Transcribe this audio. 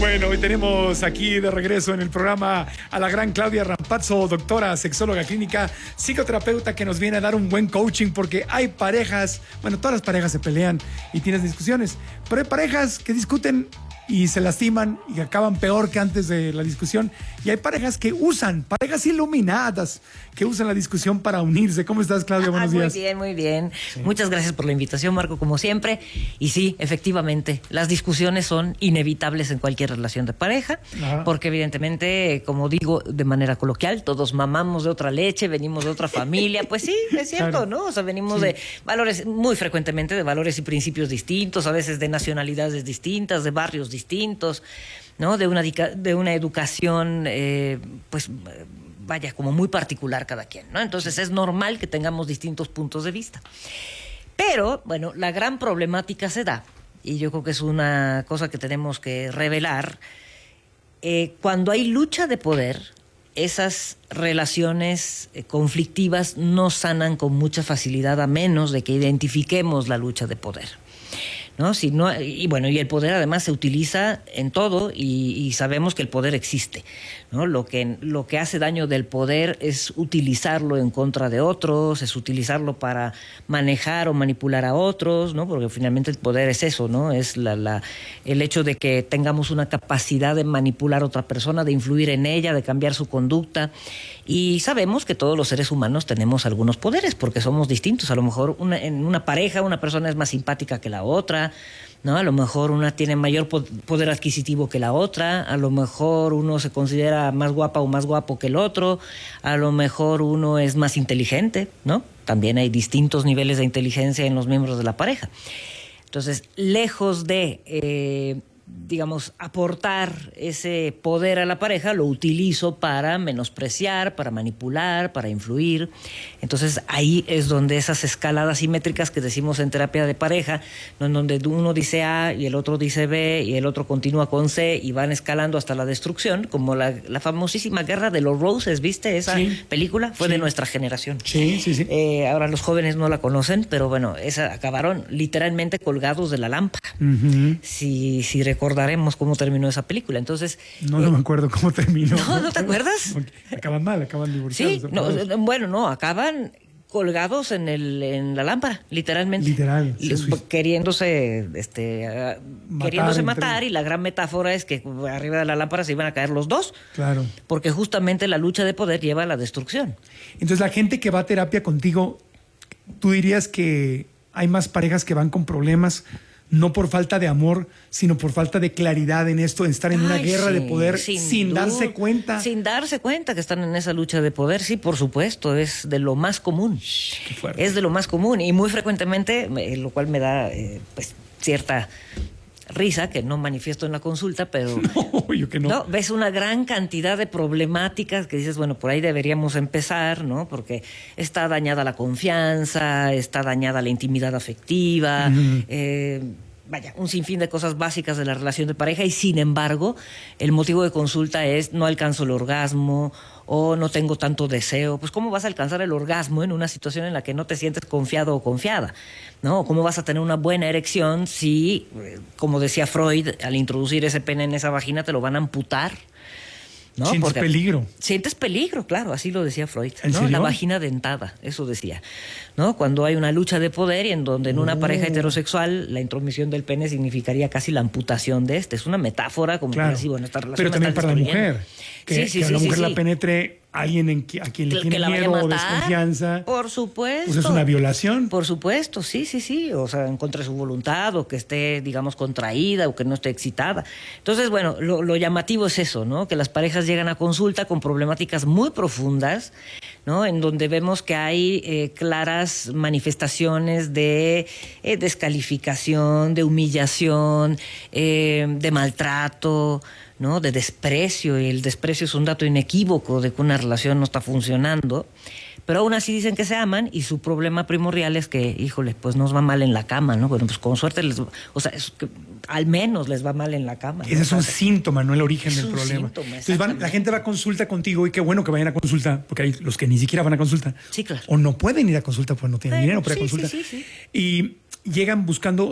Bueno, hoy tenemos aquí de regreso en el programa a la gran Claudia Rampazzo, doctora, sexóloga clínica, psicoterapeuta, que nos viene a dar un buen coaching, porque hay parejas, bueno, todas las parejas se pelean y tienes discusiones, pero hay parejas que discuten y se lastiman y acaban peor que antes de la discusión. Y hay parejas que usan, parejas iluminadas, que usan la discusión para unirse. ¿Cómo estás, Claudia? Buenos días. Muy bien, muy bien. Sí. Muchas gracias por la invitación, Marco, como siempre. Y sí, efectivamente, las discusiones son inevitables en cualquier relación de pareja, porque evidentemente, como digo de manera coloquial, todos mamamos de otra leche, venimos de otra familia. Pues sí, es cierto, claro, ¿no? O sea, venimos de valores, muy frecuentemente de valores y principios distintos, a veces de nacionalidades distintas, de barrios distintos, ¿no? De una educación, pues vaya, como muy particular cada quien, ¿no? Entonces es normal que tengamos distintos puntos de vista. Pero, bueno, la gran problemática se da, y yo creo que es una cosa que tenemos que revelar, cuando hay lucha de poder, esas relaciones conflictivas no sanan con mucha facilidad, a menos de que identifiquemos la lucha de poder, ¿no? Si no, y bueno, y el poder además se utiliza en todo, y sabemos que el poder existe, ¿no? Lo que hace daño del poder es utilizarlo en contra de otros, es utilizarlo para manejar o manipular a otros, ¿no? Porque finalmente el poder es eso, ¿no? Es el hecho de que tengamos una capacidad de manipular a otra persona, de influir en ella, de cambiar su conducta. Y sabemos que todos los seres humanos tenemos algunos poderes, porque somos distintos. A lo mejor en una pareja una persona es más simpática que la otra, ¿no? A lo mejor una tiene mayor poder adquisitivo que la otra, a lo mejor uno se considera más guapa o más guapo que el otro, a lo mejor uno es más inteligente, ¿no? También hay distintos niveles de inteligencia en los miembros de la pareja. Entonces, lejos de digamos, aportar ese poder a la pareja, lo utilizo para menospreciar, para manipular, para influir. Entonces ahí es donde esas escaladas simétricas que decimos en terapia de pareja, ¿no? En donde uno dice A y el otro dice B y el otro continúa con C y van escalando hasta la destrucción, como la famosísima Guerra de los Roses, ¿viste? Esa película fue de nuestra generación. Sí. Ahora los jóvenes no la conocen, pero bueno, acabaron literalmente colgados de la lámpara. Si recordaremos cómo terminó esa película. Entonces, no me acuerdo cómo terminó. ¿No te acuerdas? Acaban mal, acaban divorciados. Sí, acaban colgados en la lámpara, literalmente. Literal. Queriéndose matar, y la gran metáfora es que arriba de la lámpara se iban a caer los dos. Claro. Porque justamente la lucha de poder lleva a la destrucción. Entonces, la gente que va a terapia contigo, tú dirías que hay más parejas que van con problemas, no por falta de amor, sino por falta de claridad en esto, en estar en una guerra de poder sin darse cuenta. Sin darse cuenta que están en esa lucha de poder, sí, por supuesto, es de lo más común. Qué fuerte. Es de lo más común, y muy frecuentemente, lo cual me da pues cierta risa, que no manifiesto en la consulta, pero yo que no. No, ves una gran cantidad de problemáticas que dices, bueno, por ahí deberíamos empezar, ¿no? Porque está dañada la confianza, está dañada la intimidad afectiva, vaya, un sinfín de cosas básicas de la relación de pareja, y sin embargo, el motivo de consulta es: no alcanzo el orgasmo, o no tengo tanto deseo. Pues ¿cómo vas a alcanzar el orgasmo en una situación en la que no te sientes confiado o confiada, ¿no? ¿Cómo vas a tener una buena erección si, como decía Freud, al introducir ese pene en esa vagina te lo van a amputar, ¿no? Sientes peligro. Sientes peligro, claro, así lo decía Freud, ¿En ¿no? serio? La vagina dentada, eso decía, ¿no? Cuando hay una lucha de poder, y en donde en una pareja heterosexual la intromisión del pene significaría casi la amputación de este. Es una metáfora, como claro. que así, bueno, esta relación. Pero también para la mujer, que a la mujer la penetre alguien a quien le tiene miedo o desconfianza. Por supuesto. Pues es una violación. Por supuesto, sí. O sea, en contra de su voluntad, o que esté, digamos, contraída, o que no esté excitada. Entonces, bueno, lo llamativo es eso, ¿no? Que las parejas llegan a consulta con problemáticas muy profundas, ¿no? En donde vemos que hay claras manifestaciones de descalificación, de humillación, de maltrato, ¿no? De desprecio, y el desprecio es un dato inequívoco de que una relación no está funcionando, pero aún así dicen que se aman, y su problema primordial es que, híjole, pues nos va mal en la cama, ¿no? Bueno, pues con suerte es que al menos les va mal en la cama, ¿no? Ese es un síntoma, no el origen del problema. Síntoma, entonces la gente va a consulta contigo, y qué bueno que vayan a consulta, porque hay los que ni siquiera van a consulta. Sí, claro. O no pueden ir a consulta porque no tienen dinero para consulta. Sí. Y llegan buscando